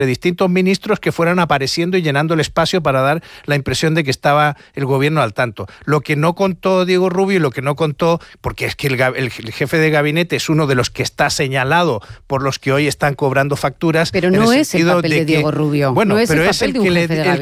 de distintos ministros que fueran apareciendo y llenando el espacio para dar la impresión de que estaba el gobierno al tanto. Lo que no contó Diego Rubio y lo que no contó, porque es que el jefe de gabinete es uno de los que está señalado por los que hoy están cobrando facturas. Pero no es el papel de Diego Rubio. Bueno, no es pero el es el papel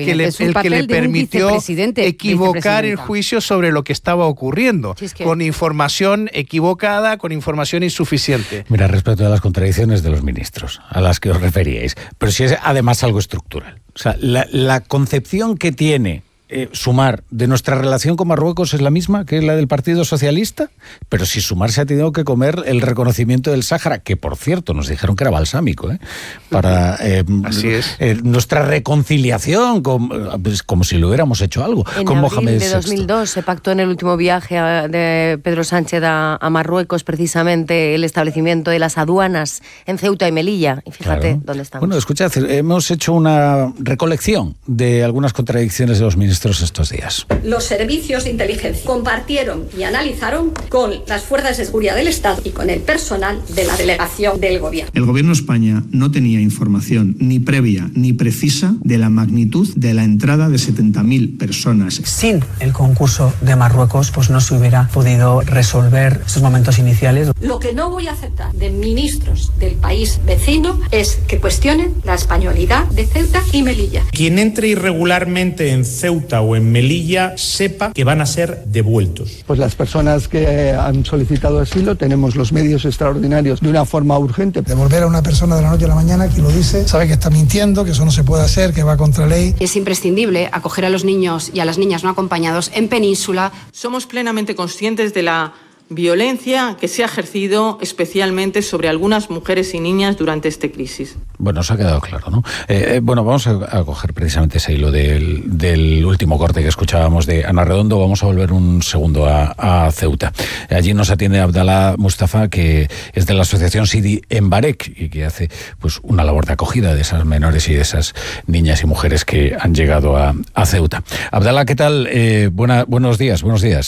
que le permitió equivocar el juicio sobre lo que estaba ocurriendo, con información equivocada, con información insuficiente. Mira, respecto a las contradicciones de los ministros, a las que os referíais, pero si es además algo estructural. O sea, la concepción que tiene Sumar de nuestra relación con Marruecos es la misma que la del Partido Socialista, pero si Sumar se ha tenido que comer el reconocimiento del Sáhara, que por cierto nos dijeron que era balsámico, para Así es. Nuestra reconciliación, como si lo hubiéramos hecho algo. En abril de 2002 se pactó en el último viaje de Pedro Sánchez a Marruecos precisamente el establecimiento de las aduanas en Ceuta y Melilla. Y fíjate dónde estamos. Bueno, escuchad, hemos hecho una recolección de algunas contradicciones de los ministros estos días. Los servicios de inteligencia compartieron y analizaron con las fuerzas de seguridad del Estado y con el personal de la delegación del gobierno. El gobierno de España no tenía información ni previa ni precisa de la magnitud de la entrada de 70.000 personas. Sin el concurso de Marruecos, pues no se hubiera podido resolver esos momentos iniciales. Lo que no voy a aceptar de ministros del país vecino es que cuestionen la españolidad de Ceuta y Melilla. Quien entre irregularmente en Ceuta o en Melilla sepa que van a ser devueltos. Pues las personas que han solicitado asilo tenemos los medios extraordinarios de una forma urgente. Devolver a una persona de la noche a la mañana, quien lo dice, sabe que está mintiendo, que eso no se puede hacer, que va contra ley. Es imprescindible acoger a los niños y a las niñas no acompañados en Península. Somos plenamente conscientes de la violencia que se ha ejercido especialmente sobre algunas mujeres y niñas durante esta crisis. Bueno, os ha quedado claro, ¿no? Bueno, vamos a coger precisamente ese hilo del último corte que escuchábamos de Ana Redondo. Vamos a volver un segundo a Ceuta. Allí nos atiende Abdalá Mustafa, que es de la asociación Sidi Embarek y que hace pues una labor de acogida de esas menores y de esas niñas y mujeres que han llegado a Ceuta. Abdalá, ¿qué tal? Buenos días.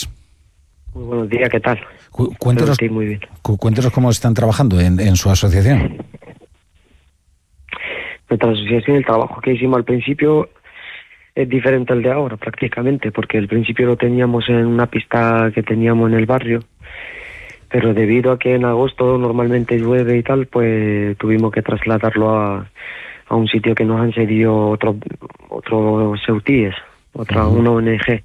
Muy buenos días, ¿qué tal? Cuéntenos, muy bien. Cuéntenos cómo están trabajando en su asociación. Nuestra asociación, el trabajo que hicimos al principio es diferente al de ahora prácticamente, porque al principio lo teníamos en una pista que teníamos en el barrio, pero debido a que en agosto normalmente llueve y tal, pues tuvimos que trasladarlo a un sitio que nos han cedido otro Ceutíes, una ONG.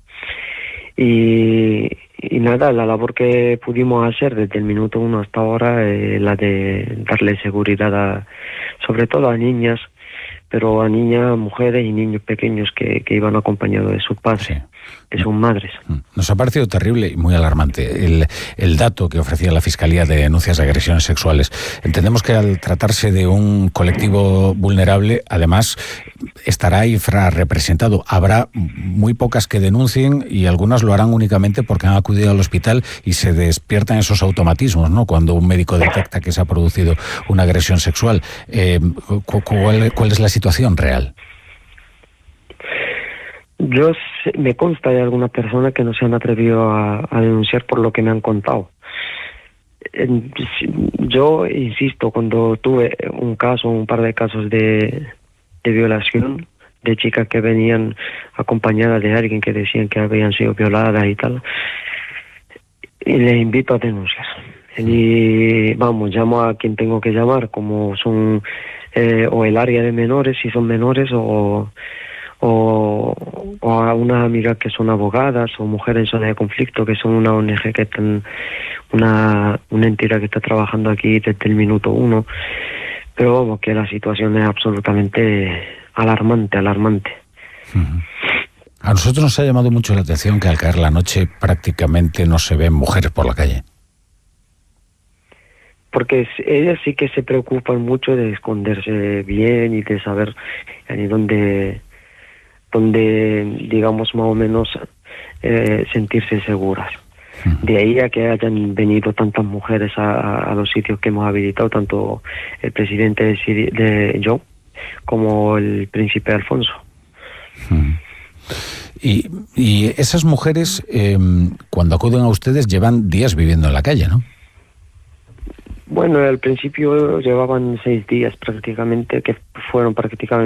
Y nada, la labor que pudimos hacer desde el minuto 1 hasta ahora es la de darle seguridad sobre todo a niñas, pero a niñas, mujeres y niños pequeños que iban acompañados de sus padres, de sus madres. Nos ha parecido terrible y muy alarmante el dato que ofrecía la Fiscalía de denuncias de agresiones sexuales. Entendemos que al tratarse de un colectivo vulnerable, además, estará infrarrepresentado. Habrá muy pocas que denuncien y algunas lo harán únicamente porque han acudido al hospital y se despiertan esos automatismos, ¿no? Cuando un médico detecta que se ha producido una agresión sexual. ¿Cuál es la situación real? Me consta de algunas personas que no se han atrevido a denunciar por lo que me han contado. Yo insisto, cuando tuve un par de casos de violación, de chicas que venían acompañadas de alguien que decían que habían sido violadas y tal, y les invito a denunciar. Y llamo a quien tengo que llamar, como son o el área de menores, si son menores, o a unas amigas que son abogadas o mujeres en zona de conflicto, que son una ONG que están una entidad que está trabajando aquí desde el minuto 1. Pero que la situación es absolutamente alarmante. Uh-huh. A nosotros nos ha llamado mucho la atención que al caer la noche prácticamente no se ven mujeres por la calle. Porque ellas sí que se preocupan mucho de esconderse bien y de saber dónde digamos más o menos sentirse seguras. De ahí a que hayan venido tantas mujeres a los sitios que hemos habilitado, tanto el presidente de John como el príncipe Alfonso. Y esas mujeres, cuando acuden a ustedes, llevan días viviendo en la calle, ¿no? Bueno, al principio llevaban 6 días prácticamente, que fueron prácticamente